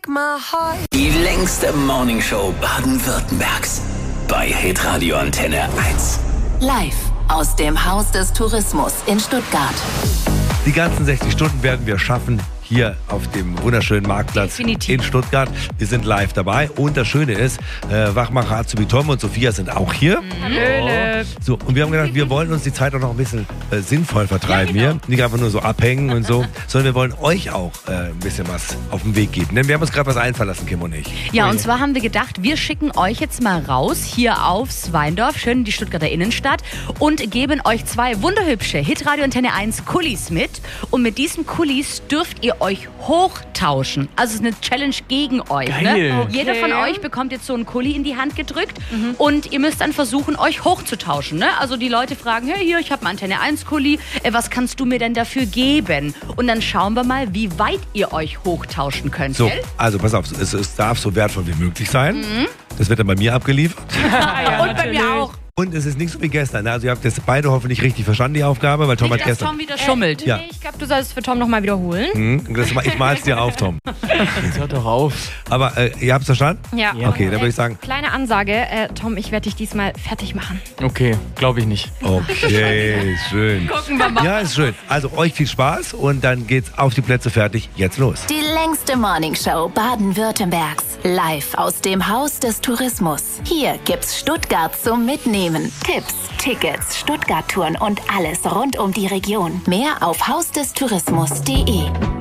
my heart. Die längste Morningshow Baden-Württembergs. Bei Hitradio Antenne 1. Live aus dem Haus des Tourismus in Stuttgart. Die ganzen 60 Stunden werden wir schaffen hier auf dem wunderschönen Marktplatz in Stuttgart. Wir sind live dabei und das Schöne ist, Wachmacher Azubi Tom und Sophia sind auch hier. Hallo. So, und wir haben gedacht, wir wollen uns die Zeit auch noch ein bisschen sinnvoll vertreiben hier. Nicht einfach nur so abhängen und so, sondern wir wollen euch auch ein bisschen was auf den Weg geben. Denn wir haben uns gerade was einfallen lassen, Kim und ich. Ja, und zwar haben wir gedacht, wir schicken euch jetzt mal raus hier aufs Weindorf, schön in die Stuttgarter Innenstadt und geben euch 2 wunderhübsche Hitradio Antenne 1 Kulis mit. Und mit diesen Kulis dürft ihr euch hochtauschen. Also es ist eine Challenge gegen euch. Geil. Ne? Okay. Jeder von euch bekommt jetzt so einen Kuli in die Hand gedrückt und ihr müsst dann versuchen, euch hochzutauschen. Ne? Also die Leute fragen, hey, hier, ich habe einen Antenne 1 Kuli, was kannst du mir denn dafür geben? Und dann schauen wir mal, wie weit ihr euch hochtauschen könnt. So, gell? also pass auf, es darf so wertvoll wie möglich sein. Das wird dann bei mir abgeliefert. Und bei mir auch. Und es ist nicht so wie gestern. Also ihr habt jetzt beide hoffentlich richtig verstanden, die Aufgabe, weil Tom hat Dass gestern... Tom wieder schummelt. Ja. Nee, ich glaube, du sollst es für Tom nochmal wiederholen. Ich mal's dir auf, Tom. Jetzt hört doch auf. Aber ihr habt's verstanden? Ja. Okay, dann würde ich sagen... Kleine Ansage, Tom, ich werde dich diesmal fertig machen. Okay, glaube ich nicht. Okay, schön. Gucken wir mal. Ja, ist schön. Also euch viel Spaß und dann geht's auf die Plätze fertig. Jetzt los. Die längste Morningshow Baden-Württembergs. Live aus dem Haus des Tourismus. Hier gibt's Stuttgart zum Mitnehmen. Tipps, Tickets, Stuttgart-Touren und alles rund um die Region. Mehr auf hausdestourismus.de.